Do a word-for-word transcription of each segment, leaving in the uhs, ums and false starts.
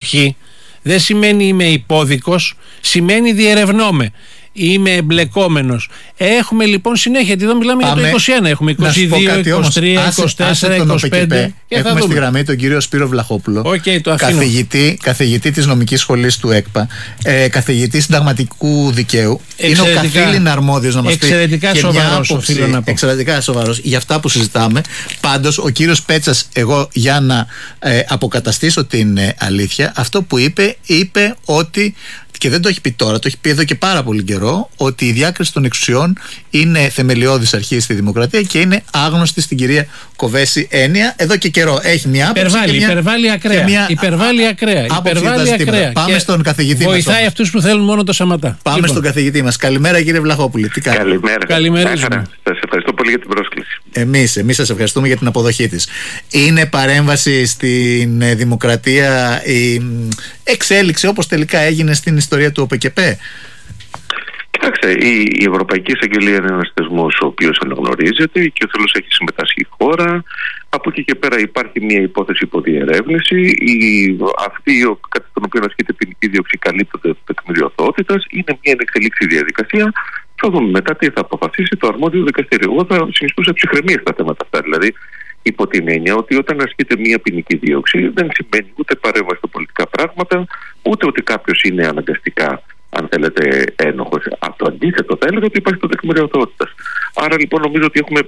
αποδοχή, δεν σημαίνει είμαι υπόδικος, σημαίνει διερευνώμαι. Είμαι εμπλεκόμενος. Έχουμε λοιπόν συνέχεια, εδώ μιλάμε Πάμε. για το είκοσι ένα, έχουμε είκοσι δύο, είκοσι τρία, είκοσι τέσσερα, είκοσι πέντε. Έχουμε στη γραμμή τον κύριο Σπύρο Βλαχόπουλο, okay, το καθηγητή, καθηγητή της νομικής σχολής του ΕΚΠΑ, ε, καθηγητή συνταγματικού δικαίου. Είναι ο καθήλυν αρμόδιος να μας πει εξαιρετικά σοβαρός, οφείλω να πω. Εξαιρετικά σοβαρός για αυτά που συζητάμε. Πάντως ο κύριος Πέτσας, εγώ για να ε, αποκαταστήσω την ε, αλήθεια, αυτό που είπε, είπε ότι, και δεν το έχει πει τώρα, το έχει πει εδώ και πάρα πολύ καιρό, ότι η διάκριση των εξουσιών είναι θεμελιώδης αρχή στη δημοκρατία και είναι άγνωστη στην κυρία Κοβέση έννοια εδώ και καιρό. Έχει μια άποψη. Υπερβάλλει, μια, υπερβάλλει ακραία. Μια, υπερβάλλει ακραία. Υπερβάλλει ακραία. Πάμε στον καθηγητή μας. Βοηθάει αυτούς που θέλουν μόνο το Σαματά. Πάμε λοιπόν στον καθηγητή μας. Καλημέρα, κύριε Βλαχόπουλε. Τι κάνετε? Καλημέρα. Καλημέρα. Σας ευχαριστώ πολύ για την πρόσκληση. Εμείς, εμείς σας ευχαριστούμε για την αποδοχή της. Είναι παρέμβαση στην ε, δημοκρατία η εξέλιξη όπως τελικά έγινε στην ιστορία του ΟΠΕΚΕΠΕ? Κοιτάξτε, η, η Ευρωπαϊκή Εισαγγελία είναι ένας θεσμός ο οποίος αναγνωρίζεται και ο θέλος έχει συμμετάσχει η χώρα. Από εκεί και πέρα υπάρχει μια υπόθεση υποδιερεύνηση. Η, αυτή κατά τον οποίο ασκείται ποινική δίωξη καλύπτονται από τεκμηριωθότητας. Είναι μια εξελίξη διαδικασία. Θα δούμε μετά τι θα αποφασίσει το αρμόδιο δικαστήριο. Εγώ θα συνιστούσα ψυχραιμία στα θέματα αυτά. Δηλαδή, υπό την έννοια ότι όταν ασκείται μια ποινική δίωξη δεν σημαίνει ούτε παρέμβαση στα πολιτικά πράγματα, ούτε ότι κάποιος είναι αναγκαστικά, αν θέλετε, ένοχος. Από το αντίθετο, θα έλεγα ότι υπάρχει το τεκμηριωθότητας. Άρα λοιπόν νομίζω ότι έχουμε,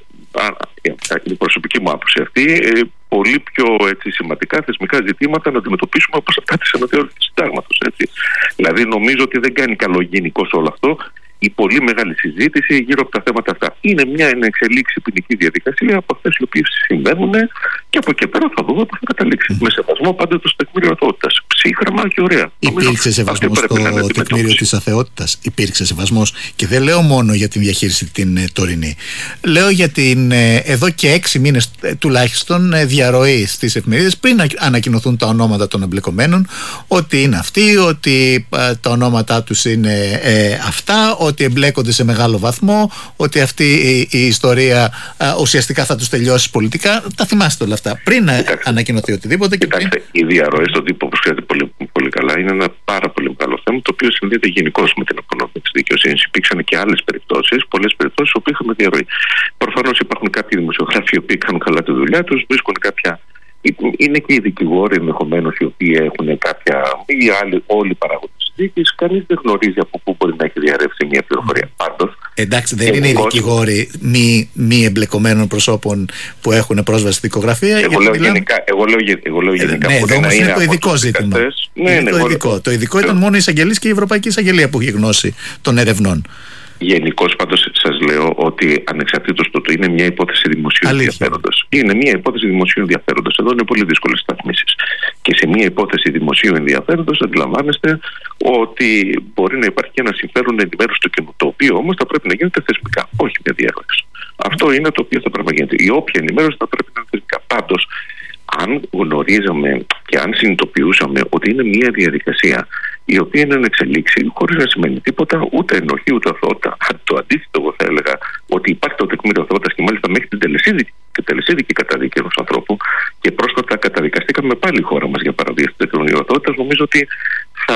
η προσωπική μου άποψη αυτή, πολύ πιο έτσι, σημαντικά θεσμικά ζητήματα να αντιμετωπίσουμε όπως αυτά της αναθεώρησης του συντάγματος. Δηλαδή νομίζω ότι δεν κάνει καλό γενικώς όλο αυτό η πολύ μεγάλη συζήτηση γύρω από τα θέματα αυτά. Είναι μια εξελίξη ποινική διαδικασία από αυτές οι οποίες συμβαίνουν και από εκεί πέρα θα δούμε πώς θα καταλήξει. Mm. Με σεβασμό πάντα του τεκμήριου αθεότητας. Ψύχραμα και ωραία. Υπήρξε σεβασμός στο τεκμήριο της αθεότητας? Υπήρξε σεβασμός, και δεν λέω μόνο για την διαχείριση την ε, τωρινή. Λέω για την ε, εδώ και έξι μήνες ε, τουλάχιστον ε, διαρροή στις εφημερίδες πριν ανακοινωθούν τα ονόματα των εμπλεκομένων, ότι είναι αυτοί, ότι ε, τα ονόματά τους είναι ε, αυτά, ότι εμπλέκονται σε μεγάλο βαθμό, ότι αυτή η, η ιστορία α, ουσιαστικά θα τους τελειώσει πολιτικά. Τα θυμάστε όλα αυτά πριν Κοιτάξτε, ανακοινωθεί οτιδήποτε? Κοιτάξτε, και πριν... οι διαρροές στον τύπο, όπως ξέρετε πολύ, πολύ καλά, είναι ένα πάρα πολύ μεγάλο θέμα, το οποίο συνδέεται γενικώς με την οικονομία της δικαιοσύνης. Υπήρξαν και άλλες περιπτώσεις, πολλές περιπτώσεις όπου είχαμε διαρροή. Προφανώς υπάρχουν κάποιοι δημοσιογράφοι οι οποίοι κάνουν καλά τη δουλειά τους, βρίσκουν κάποια. Είναι και οι δικηγόροι ενδεχομένως οι οποίοι έχουν κάποια, ή άλλοι, όλοι οι παράγοντες της δίκης. Κανείς δεν γνωρίζει από πού μπορεί να έχει διαρρεύσει μια πληροφορία. Πάντως, εντάξει, δεν είναι οι δικηγόροι μη, μη εμπλεκομένων προσώπων που έχουν πρόσβαση στη δικογραφία? Εγώ λέω γενικά. Εγώ λέω, εγώ λέω γενικά ε, ναι, εδώ όμως είναι, είναι το ειδικό ζήτημα. Ναι, είναι ναι, το, εγώ... ειδικό. το ειδικό ήταν μόνο η εισαγγελής και η Ευρωπαϊκή Εισαγγελία που έχει γνώση των ερευνών. Γενικώς πάντως σας λέω ότι ανεξαρτήτως του ότι είναι μια υπόθεση δημοσίου ενδιαφέροντος. Είναι μια υπόθεση δημοσίου ενδιαφέροντος. Εδώ είναι πολύ δύσκολες σταθμίσεις. Και σε μια υπόθεση δημοσίου ενδιαφέροντος αντιλαμβάνεστε ότι μπορεί να υπάρχει και ένα συμφέρον ενημέρωση του κοινού. Το οποίο όμως θα πρέπει να γίνεται θεσμικά, όχι με διέρευνες. Αυτό είναι το οποίο θα πρέπει να γίνεται. Η όποια ενημέρωση θα πρέπει να είναι θεσμικά. Πάντως, αν γνωρίζαμε και αν συνειδητοποιούσαμε ότι είναι μια διαδικασία η οποία είναι να εξελίξει χωρίς να σημαίνει τίποτα, ούτε ενοχή ούτε αθωότητα. Το αντίθετο, εγώ θα έλεγα ότι υπάρχει το τεκμήριο αθωότητας και μάλιστα μέχρι την τελεσίδικη, τελεσίδικη καταδίκη ενός ανθρώπου, και πρόσφατα καταδικαστήκαμε πάλι η χώρα μας για παραβίαση του τεκμηρίου αθωότητας. Νομίζω ότι θα,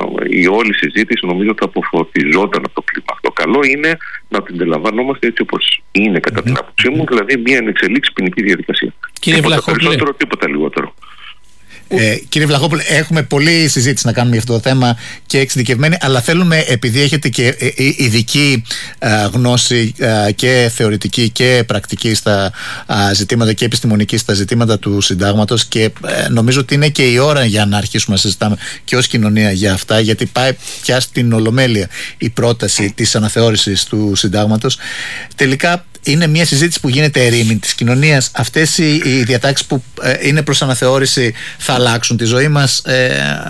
η όλη συζήτηση νομίζω θα αποφωτιζόταν από το κλίμα αυτό. Καλό είναι να την αντιλαμβανόμαστε έτσι όπως είναι, κατά την άποψή μου, δηλαδή μια ενεξελίξη ποινική διαδικασία. Κύριε τίποτα Βλαχόπουλε, περισσότερο, τίποτα λιγότερο. Ε, κύριε Βλαχόπουλε, έχουμε πολλή συζήτηση να κάνουμε για αυτό το θέμα και εξειδικευμένη, αλλά θέλουμε, επειδή έχετε και ειδική α, γνώση α, και θεωρητική και πρακτική στα α, ζητήματα και επιστημονική στα ζητήματα του συντάγματος, και ε, νομίζω ότι είναι και η ώρα για να αρχίσουμε να συζητάμε και ως κοινωνία για αυτά, γιατί πάει πια στην Ολομέλεια η πρόταση της αναθεώρησης του συντάγματος. Τελικά είναι μια συζήτηση που γίνεται ερήμην της κοινωνίας. Αυτές οι, οι διατάξεις που ε, είναι προς αναθεώρηση θα αλλάξουν τη ζωή μας? Ε,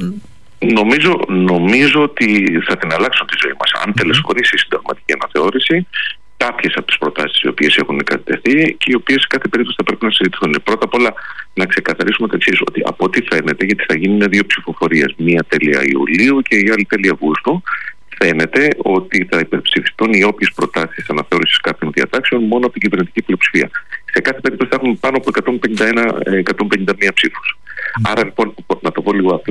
νομίζω, νομίζω ότι θα την αλλάξουν τη ζωή μας. Αν τελεσχωρήσει η συνταγματική αναθεώρηση, κάποιες από τις προτάσεις οι οποίες έχουν κατατεθεί και οι οποίες σε κάθε περίπτωση θα πρέπει να συζητηθούν. Πρώτα απ' όλα να ξεκαθαρίσουμε το εξής, ότι από ό,τι φαίνεται, γιατί θα γίνουν δύο ψηφοφορίες, μία τέλεια Ιουλίου και η άλλη τέλεια Αυγούστου, φαίνεται ότι θα υπερψηφιστούν οι όποιες προτάσεις αναθεώρησης κάποιων διατάξεων μόνο από την κυβερνητική πλειοψηφία. Σε κάθε περίπτωση θα έχουν πάνω από εκατόν πενήντα ένα, εκατόν πενήντα μία ψήφους. Mm. Άρα λοιπόν, να το πω λίγο απλά,